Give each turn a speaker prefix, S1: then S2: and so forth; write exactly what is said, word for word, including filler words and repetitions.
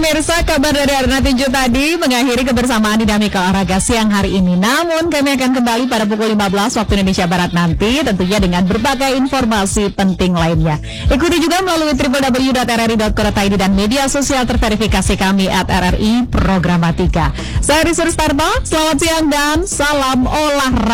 S1: Pemirsa, kabar dari Arna Tinju tadi mengakhiri kebersamaan Dinamika Olahraga siang hari ini. Namun kami akan kembali pada pukul lima belas waktu Indonesia Barat nanti, tentunya dengan berbagai informasi penting lainnya. Ikuti juga melalui w w w dot r r i dot co dot i d dan media sosial terverifikasi kami at R R I Programatika. Saya Rizur Starba, selamat siang dan salam olahraga.